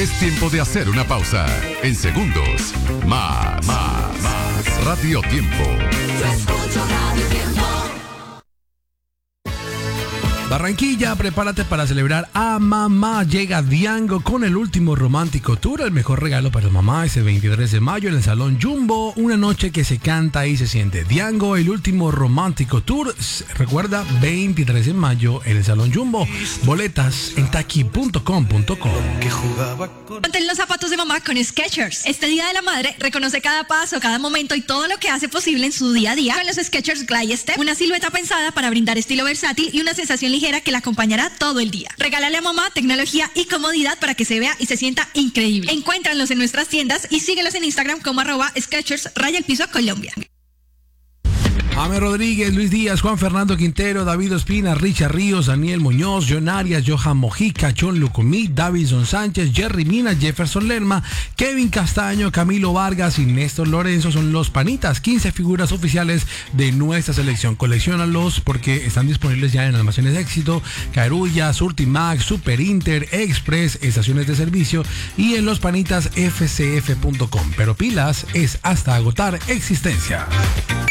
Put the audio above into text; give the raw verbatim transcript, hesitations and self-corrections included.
Es tiempo de hacer una pausa. En segundos, más, más, más. Radio Tiempo. Yo escucho Radio Tiempo. Barranquilla, prepárate para celebrar a mamá. Llega Diango con el último romántico tour. El mejor regalo para mamá ese veintitrés de mayo en el Salón Jumbo. Una noche que se canta y se siente. Diango, el último romántico tour. Recuerda, veintitrés de mayo en el Salón Jumbo. Boletas en taqui punto com punto co. Ponte en los zapatos de mamá con Skechers. Este Día de la Madre reconoce cada paso, cada momento y todo lo que hace posible en su día a día con los Skechers Glide Step. Una silueta pensada para brindar estilo versátil y una sensación ligera que la acompañará todo el día. Regálale a mamá tecnología y comodidad para que se vea y se sienta increíble. Encuéntralos en nuestras tiendas y síguelos en Instagram como arroba Skechers raya el piso Colombia. Ame Rodríguez, Luis Díaz, Juan Fernando Quintero, David Ospina, Richard Ríos, Daniel Muñoz, John Arias, Johan Mojica, John Lucumí, Davidson Sánchez, Jerry Mina, Jefferson Lerma, Kevin Castaño, Camilo Vargas y Néstor Lorenzo son los panitas, quince figuras oficiales de nuestra selección. Colecciónalos porque están disponibles ya en almacenes Éxito, Carulla, Surtimax, Super Inter, Express, estaciones de servicio y en los panitas f c f punto com. Pero pilas, es hasta agotar existencia.